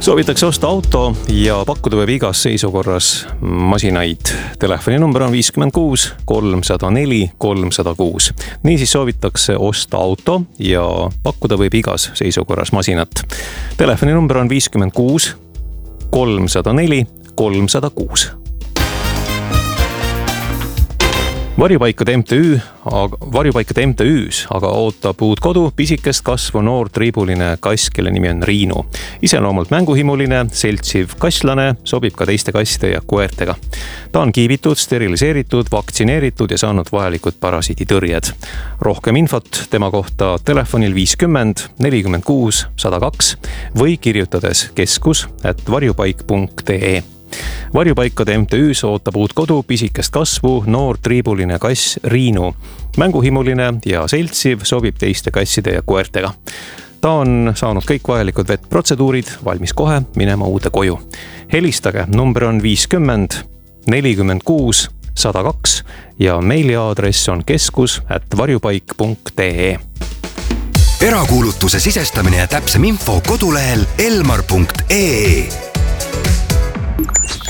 Soovitakse osta auto ja pakkuda võib igas seisukorras masinaid. Telefoninumber on 56 304 306. Niisiis soovitakse osta auto ja pakkuda võib igas seisukorras masinat. Telefoninumber on 56 304 306. Varjupaikade MTÜ-s aga ootab uut kodu pisikest kasvu noor triibuline kass, kelle nimi on Riinu. Iseloomult mänguhimuline, seltsiv kasslane, sobib ka teiste kasside ja koertega. Ta on kiibitud, steriliseeritud, vaktsineeritud ja saanud vajalikud parasiiditõrjed. Rohkem infot tema kohta telefonil 50 46 102 või kirjutades keskus@varjupaik.ee. Varjupaikade MTÜ-s ootab uut kodu pisikest kasvu noor triibuline kass Riinu. Mänguhimuline ja seltsiv, sobib teiste kasside ja koertega. Ta on saanud kõik vajalikud vetprotseduurid, valmis kohe minema uude koju. Helistage, number on 50 46 102 ja meiliaadress on keskus@varjupaik.ee. Erakuulutuse sisestamine ja täpsem info kodulehel elmar.ee.